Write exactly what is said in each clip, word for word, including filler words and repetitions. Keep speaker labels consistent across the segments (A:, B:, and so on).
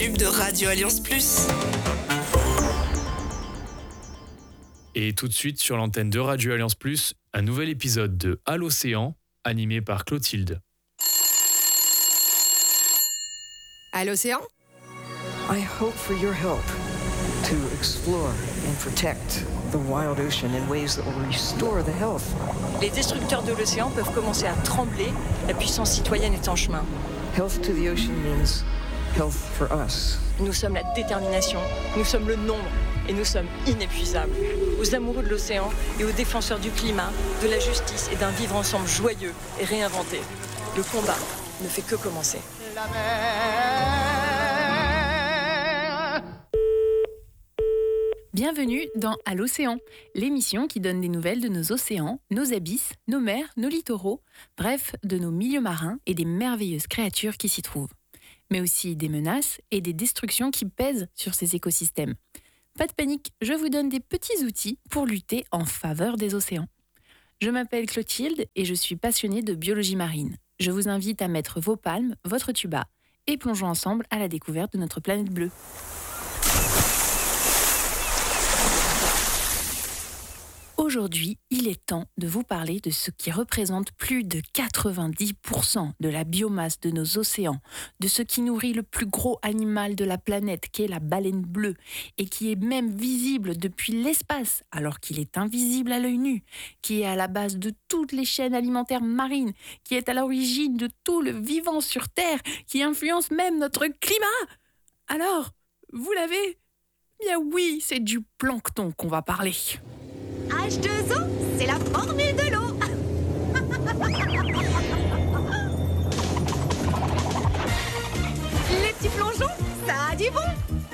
A: De Radio Alliance Plus.
B: Et tout de suite sur l'antenne de Radio Alliance Plus, un nouvel épisode de À l'océan, animé par Clotilde.
A: À l'océan?
C: I hope for your help to explore and protect the wild ocean in ways that will restore the health.
D: Les destructeurs de l'océan peuvent commencer à trembler, la puissance citoyenne est en chemin.
C: Health to the ocean means health for us.
D: Nous sommes la détermination, nous sommes le nombre et nous sommes inépuisables. Aux amoureux de l'océan et aux défenseurs du climat, de la justice et d'un vivre ensemble joyeux et réinventé. Le combat ne fait que commencer. La mer.
E: Bienvenue dans À l'océan, l'émission qui donne des nouvelles de nos océans, nos abysses, nos mers, nos littoraux, bref, de nos milieux marins et des merveilleuses créatures qui s'y trouvent. Mais aussi des menaces et des destructions qui pèsent sur ces écosystèmes. Pas de panique, je vous donne des petits outils pour lutter en faveur des océans. Je m'appelle Clotilde et je suis passionnée de biologie marine. Je vous invite à mettre vos palmes, votre tuba et plongeons ensemble à la découverte de notre planète bleue. Aujourd'hui, il est temps de vous parler de ce qui représente plus de quatre-vingt-dix pour cent de la biomasse de nos océans, de ce qui nourrit le plus gros animal de la planète, qui est la baleine bleue, et qui est même visible depuis l'espace, alors qu'il est invisible à l'œil nu, qui est à la base de toutes les chaînes alimentaires marines, qui est à l'origine de tout le vivant sur Terre, qui influence même notre climat. Alors, vous l'avez ? Bien oui, c'est du plancton qu'on va parler.
F: H deux O, c'est la formule de l'eau. Les petits plongeons, ça a du bon.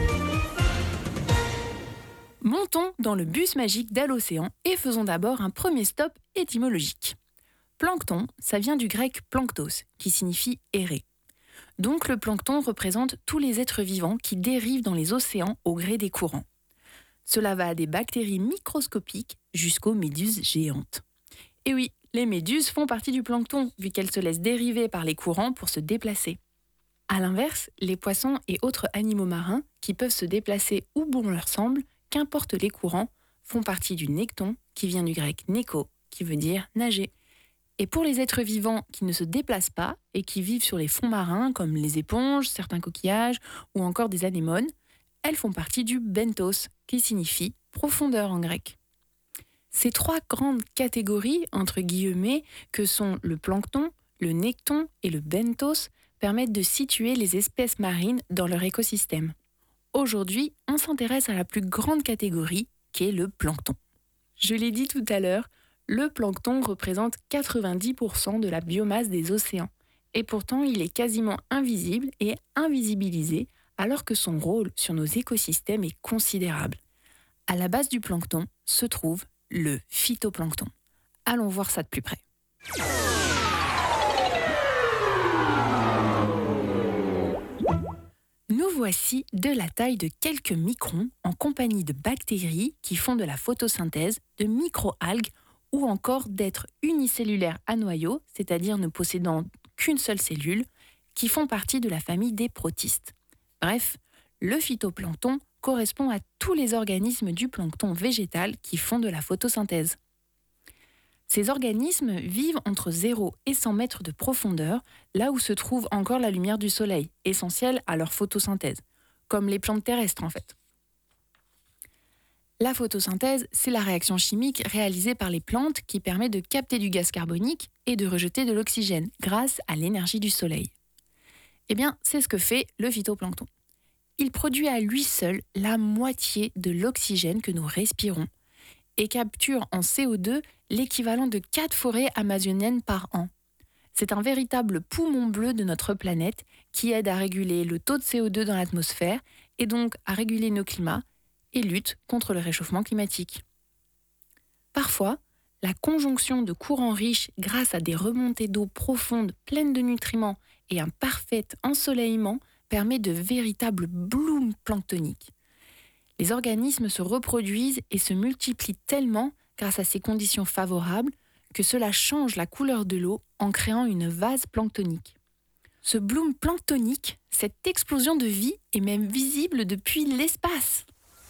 E: Montons dans le bus magique d'À l'océan et faisons d'abord un premier stop étymologique. Plancton, ça vient du grec planctos, qui signifie errer. Donc le plancton représente tous les êtres vivants qui dérivent dans les océans au gré des courants. Cela va des bactéries microscopiques jusqu'aux méduses géantes. Et oui, les méduses font partie du plancton, vu qu'elles se laissent dériver par les courants pour se déplacer. A l'inverse, les poissons et autres animaux marins, qui peuvent se déplacer où bon leur semble, qu'importe les courants, font partie du necton, qui vient du grec neko, qui veut dire nager. Et pour les êtres vivants qui ne se déplacent pas et qui vivent sur les fonds marins, comme les éponges, certains coquillages ou encore des anémones, elles font partie du benthos, qui signifie profondeur en grec. Ces trois grandes catégories, entre guillemets, que sont le plancton, le necton et le benthos, permettent de situer les espèces marines dans leur écosystème. Aujourd'hui, on s'intéresse à la plus grande catégorie, qui est le plancton. Je l'ai dit tout à l'heure, le plancton représente quatre-vingt-dix pour cent de la biomasse des océans, et pourtant il est quasiment invisible et invisibilisé, alors que son rôle sur nos écosystèmes est considérable. À la base du plancton se trouve le phytoplancton. Allons voir ça de plus près. Nous voici de la taille de quelques microns en compagnie de bactéries qui font de la photosynthèse, de microalgues ou encore d'êtres unicellulaires à noyau, c'est-à-dire ne possédant qu'une seule cellule, qui font partie de la famille des protistes. Bref, le phytoplancton correspond à tous les organismes du plancton végétal qui font de la photosynthèse. Ces organismes vivent entre zéro et cent mètres de profondeur, là où se trouve encore la lumière du soleil, essentielle à leur photosynthèse, comme les plantes terrestres en fait. La photosynthèse, c'est la réaction chimique réalisée par les plantes qui permet de capter du gaz carbonique et de rejeter de l'oxygène grâce à l'énergie du soleil. Eh bien, c'est ce que fait le phytoplancton. Il produit à lui seul la moitié de l'oxygène que nous respirons et capture en C O deux l'équivalent de quatre forêts amazoniennes par an. C'est un véritable poumon bleu de notre planète qui aide à réguler le taux de C O deux dans l'atmosphère et donc à réguler nos climats et lutte contre le réchauffement climatique. Parfois, la conjonction de courants riches grâce à des remontées d'eau profondes pleines de nutriments et un parfait ensoleillement permet de véritables blooms planctoniques. Les organismes se reproduisent et se multiplient tellement grâce à ces conditions favorables que cela change la couleur de l'eau en créant une vase planctonique. Ce bloom planctonique, cette explosion de vie est même visible depuis l'espace.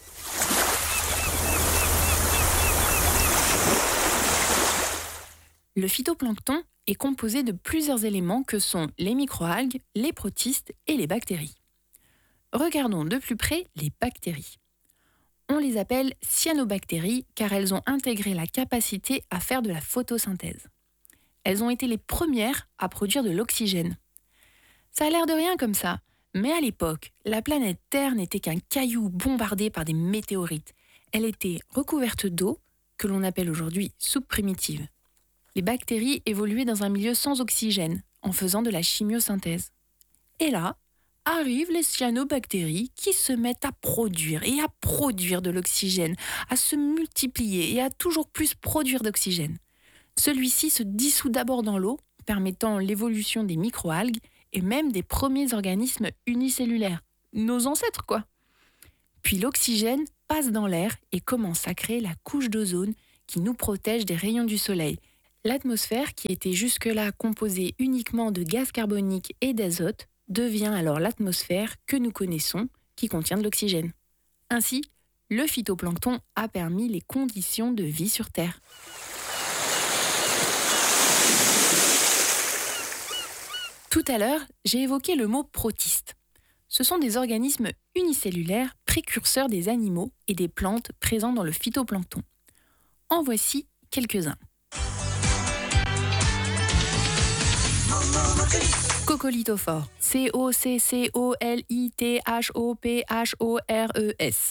E: Le phytoplancton est composé de plusieurs éléments que sont les microalgues, les protistes et les bactéries. Regardons de plus près les bactéries. On les appelle cyanobactéries car elles ont intégré la capacité à faire de la photosynthèse. Elles ont été les premières à produire de l'oxygène. Ça a l'air de rien comme ça, mais à l'époque, la planète Terre n'était qu'un caillou bombardé par des météorites. Elle était recouverte d'eau, que l'on appelle aujourd'hui soupe primitive. Les bactéries évoluaient dans un milieu sans oxygène, en faisant de la chimiosynthèse. Et là, arrivent les cyanobactéries qui se mettent à produire et à produire de l'oxygène, à se multiplier et à toujours plus produire d'oxygène. Celui-ci se dissout d'abord dans l'eau, permettant l'évolution des microalgues et même des premiers organismes unicellulaires, nos ancêtres quoi. Puis l'oxygène passe dans l'air et commence à créer la couche d'ozone qui nous protège des rayons du soleil. L'atmosphère, qui était jusque-là composée uniquement de gaz carbonique et d'azote, devient alors l'atmosphère que nous connaissons, qui contient de l'oxygène. Ainsi, le phytoplancton a permis les conditions de vie sur Terre. Tout à l'heure, j'ai évoqué le mot protiste. Ce sont des organismes unicellulaires précurseurs des animaux et des plantes présents dans le phytoplancton. En voici quelques-uns. Coccolithophore, C O C C O L I T H O P H O R E S.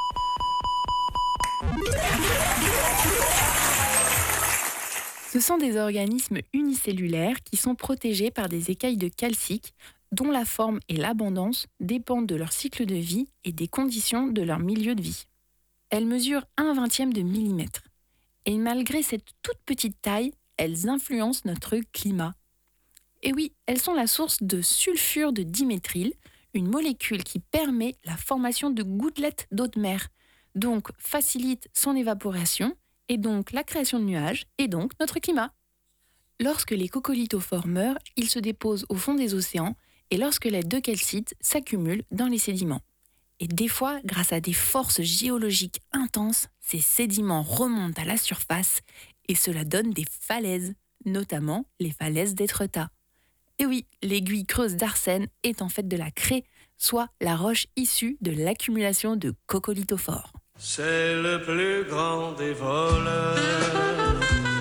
E: Ce sont des organismes unicellulaires qui sont protégés par des écailles de calcique dont la forme et l'abondance dépendent de leur cycle de vie et des conditions de leur milieu de vie. Elles mesurent un vingtième de millimètre. Et malgré cette toute petite taille, elles influencent notre climat. Et oui, elles sont la source de sulfure de diméthyle, une molécule qui permet la formation de gouttelettes d'eau de mer, donc facilite son évaporation, et donc la création de nuages, et donc notre climat. Lorsque les coccolithophores meurent, ils se déposent au fond des océans, et lorsque les deux calcites s'accumulent dans les sédiments. Et des fois, grâce à des forces géologiques intenses, ces sédiments remontent à la surface, et cela donne des falaises, notamment les falaises d'Étretat. Et oui, l'aiguille creuse d'Arsène est en fait de la craie, soit la roche issue de l'accumulation de coccolithophores.
G: C'est le plus grand des voleurs.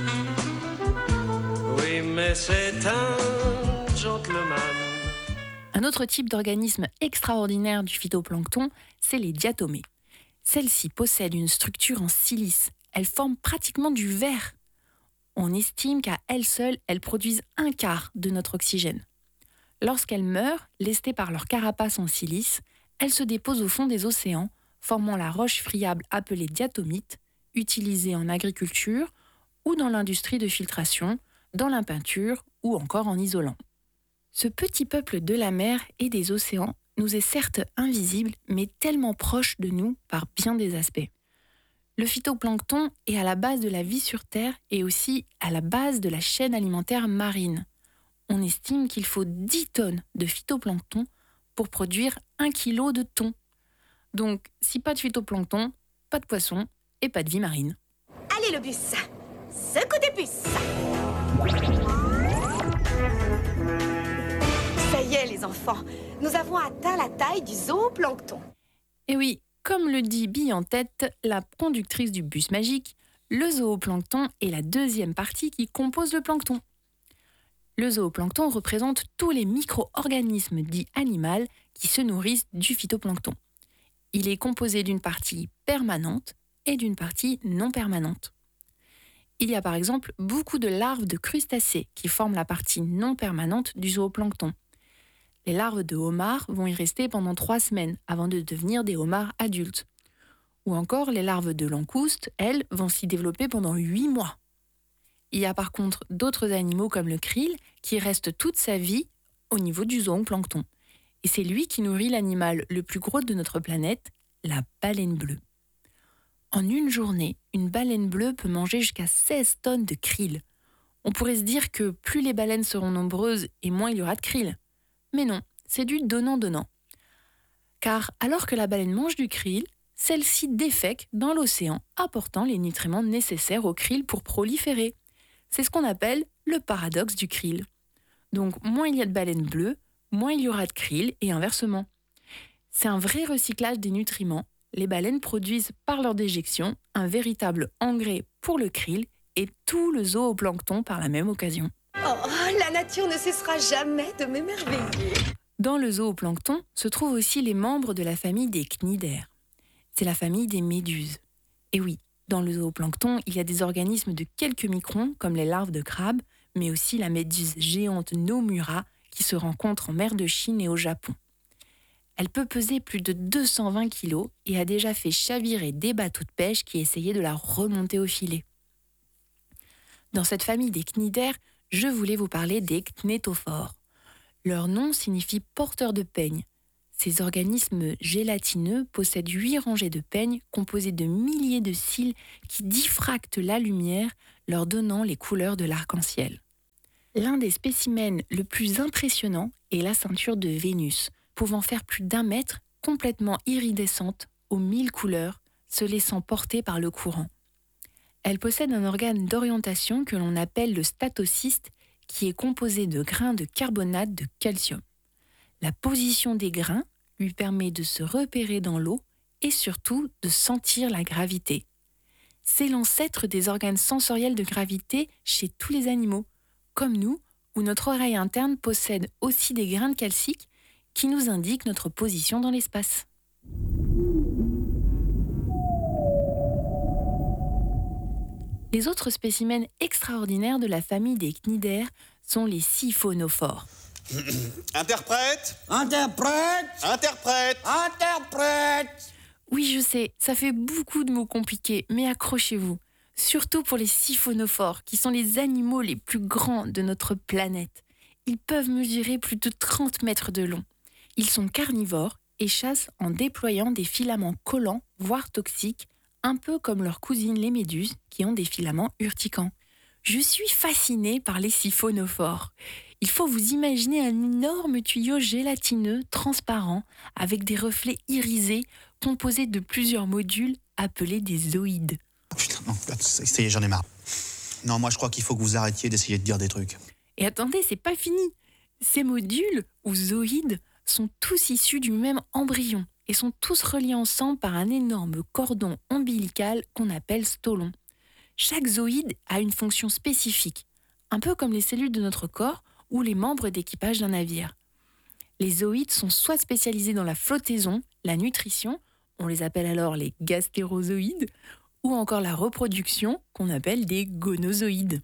G: Oui, mais c'est un gentleman.
E: Un autre type d'organisme extraordinaire du phytoplancton, c'est les diatomées. Celles-ci possèdent une structure en silice. Elles forment pratiquement du verre. On estime qu'à elles seules, elles produisent un quart de notre oxygène. Lorsqu'elles meurent, lestées par leur carapace en silice, elles se déposent au fond des océans, formant la roche friable appelée diatomite, utilisée en agriculture ou dans l'industrie de filtration, dans la peinture ou encore en isolant. Ce petit peuple de la mer et des océans nous est certes invisible, mais tellement proche de nous par bien des aspects. Le phytoplancton est à la base de la vie sur Terre et aussi à la base de la chaîne alimentaire marine. On estime qu'il faut dix tonnes de phytoplancton pour produire un kilo de thon. Donc, si pas de phytoplancton, pas de poisson et pas de vie marine.
F: Allez le bus, secoue des puces. Ça y est les enfants, nous avons atteint la taille du zooplancton.
E: Et oui, comme le dit Bille en tête, la conductrice du bus magique, le zooplancton est la deuxième partie qui compose le plancton. Le zooplancton représente tous les micro-organismes dits animaux qui se nourrissent du phytoplancton. Il est composé d'une partie permanente et d'une partie non permanente. Il y a par exemple beaucoup de larves de crustacés qui forment la partie non permanente du zooplancton. Les larves de homards vont y rester pendant trois semaines avant de devenir des homards adultes. Ou encore, les larves de langoustes, elles, vont s'y développer pendant huit mois. Il y a par contre d'autres animaux comme le krill qui reste toute sa vie au niveau du zooplancton. Et c'est lui qui nourrit l'animal le plus gros de notre planète, la baleine bleue. En une journée, une baleine bleue peut manger jusqu'à seize tonnes de krill. On pourrait se dire que plus les baleines seront nombreuses et moins il y aura de krill. Mais non, c'est du donnant-donnant. Car alors que la baleine mange du krill, celle-ci défèque dans l'océan, apportant les nutriments nécessaires au krill pour proliférer. C'est ce qu'on appelle le paradoxe du krill. Donc moins il y a de baleines bleues, moins il y aura de krill et inversement. C'est un vrai recyclage des nutriments. Les baleines produisent par leur déjection un véritable engrais pour le krill et tout le zooplancton par la même occasion.
F: Oh, la nature ne cessera jamais de m'émerveiller.
E: Dans le zooplancton se trouvent aussi les membres de la famille des cnidaires. C'est la famille des méduses. Et oui, dans le zooplancton, il y a des organismes de quelques microns, comme les larves de crabes, mais aussi la méduse géante Nomura, qui se rencontre en mer de Chine et au Japon. Elle peut peser plus de deux cent vingt kilos et a déjà fait chavirer des bateaux de pêche qui essayaient de la remonter au filet. Dans cette famille des cnidaires, je voulais vous parler des cnétophores. Leur nom signifie porteur de peigne. Ces organismes gélatineux possèdent huit rangées de peignes composées de milliers de cils qui diffractent la lumière, leur donnant les couleurs de l'arc-en-ciel. L'un des spécimens le plus impressionnant est la ceinture de Vénus, pouvant faire plus d'un mètre, complètement iridescente, aux mille couleurs, se laissant porter par le courant. Elle possède un organe d'orientation que l'on appelle le statocyste, qui est composé de grains de carbonate de calcium. La position des grains lui permet de se repérer dans l'eau et surtout de sentir la gravité. C'est l'ancêtre des organes sensoriels de gravité chez tous les animaux, comme nous, où notre oreille interne possède aussi des grains de calcique qui nous indiquent notre position dans l'espace. Les autres spécimens extraordinaires de la famille des cnidaires sont les siphonophores.
H: Interprète
I: Interprète
H: Interprète
I: Interprète
E: Oui, je sais, ça fait beaucoup de mots compliqués, mais accrochez-vous. Surtout pour les siphonophores, qui sont les animaux les plus grands de notre planète. Ils peuvent mesurer plus de trente mètres de long. Ils sont carnivores et chassent en déployant des filaments collants, voire toxiques, un peu comme leurs cousines les méduses, qui ont des filaments urticants. Je suis fascinée par les siphonophores. Il faut vous imaginer un énorme tuyau gélatineux, transparent, avec des reflets irisés, composés de plusieurs modules appelés des zooïdes.
I: Putain, non, ça y est, j'en ai marre. Non, moi je crois qu'il faut que vous arrêtiez d'essayer de dire des trucs.
E: Et attendez, c'est pas fini. Ces modules, ou zooïdes, sont tous issus du même embryon et sont tous reliés ensemble par un énorme cordon ombilical qu'on appelle stolon. Chaque zooïde a une fonction spécifique, un peu comme les cellules de notre corps ou les membres d'équipage d'un navire. Les zooïdes sont soit spécialisés dans la flottaison, la nutrition, on les appelle alors les gastérozoïdes, ou encore la reproduction, qu'on appelle des gonozoïdes.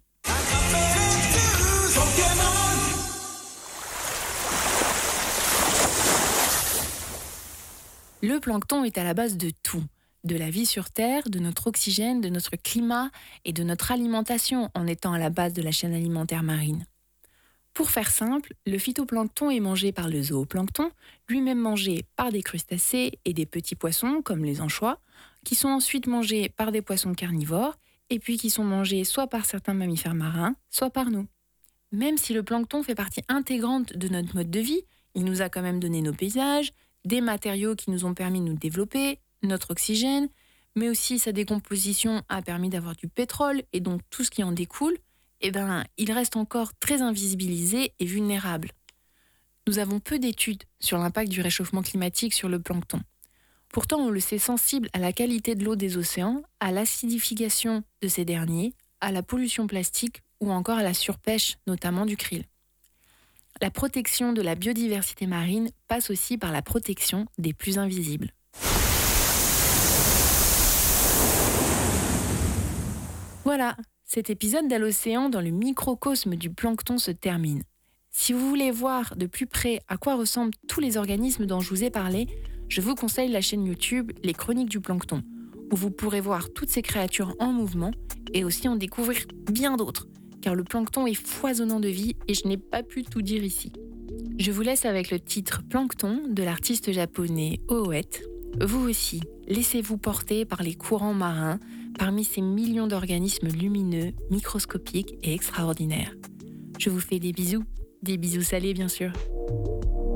E: Le plancton est à la base de tout, de la vie sur Terre, de notre oxygène, de notre climat et de notre alimentation en étant à la base de la chaîne alimentaire marine. Pour faire simple, le phytoplancton est mangé par le zooplancton, lui-même mangé par des crustacés et des petits poissons comme les anchois, qui sont ensuite mangés par des poissons carnivores et puis qui sont mangés soit par certains mammifères marins, soit par nous. Même si le plancton fait partie intégrante de notre mode de vie, il nous a quand même donné nos paysages, des matériaux qui nous ont permis de nous développer, notre oxygène, mais aussi sa décomposition a permis d'avoir du pétrole et donc tout ce qui en découle, eh ben, il reste encore très invisibilisé et vulnérable. Nous avons peu d'études sur l'impact du réchauffement climatique sur le plancton. Pourtant, on le sait sensible à la qualité de l'eau des océans, à l'acidification de ces derniers, à la pollution plastique ou encore à la surpêche, notamment du krill. La protection de la biodiversité marine passe aussi par la protection des plus invisibles. Voilà, cet épisode d'Allocéan dans le microcosme du plancton se termine. Si vous voulez voir de plus près à quoi ressemblent tous les organismes dont je vous ai parlé, je vous conseille la chaîne YouTube Les Chroniques du Plancton, où vous pourrez voir toutes ces créatures en mouvement et aussi en découvrir bien d'autres, car le plancton est foisonnant de vie et je n'ai pas pu tout dire ici. Je vous laisse avec le titre Plancton de l'artiste japonais Oet. Vous aussi, laissez-vous porter par les courants marins parmi ces millions d'organismes lumineux, microscopiques et extraordinaires. Je vous fais des bisous, des bisous salés bien sûr.